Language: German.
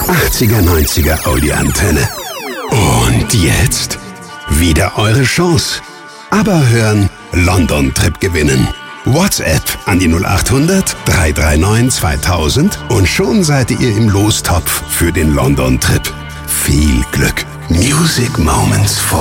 80er, 90er Audioantenne. Und jetzt wieder eure Chance. Aber hören, London Trip gewinnen. WhatsApp an die 0800 339 2000 und schon seid ihr im Lostopf für den London Trip. Viel Glück. Music Moments for